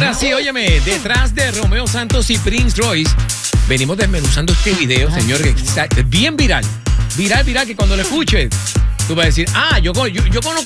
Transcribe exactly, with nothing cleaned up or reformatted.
Ahora sí, óyeme, detrás de Romeo Santos y Prince Royce, venimos desmenuzando este video, señor, que está bien viral. Viral, viral, que cuando lo escuches, tú vas a decir, ah, yo, yo, yo conozco